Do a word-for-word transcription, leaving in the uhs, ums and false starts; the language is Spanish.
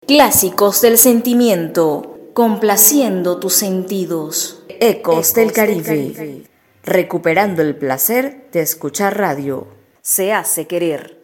Clásicos del sentimiento, complaciendo tus sentidos. Ecos del Caribe, recuperando el placer de escuchar radio. Se hace querer.